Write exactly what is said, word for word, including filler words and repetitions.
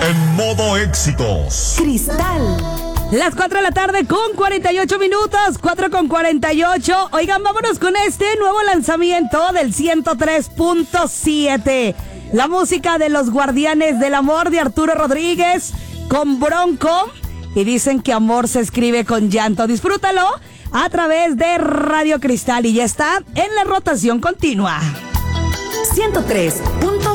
En modo éxitos. Cristal. Las cuatro de la tarde con cuarenta y ocho minutos, cuatro con cuarenta y ocho. Oigan, vámonos con este nuevo lanzamiento del ciento tres punto siete. La música de los Guardianes del Amor de Arturo Rodríguez con Bronco. Y dicen que amor se escribe con llanto. Disfrútalo a través de Radio Cristal y ya está en la rotación continua. ciento tres punto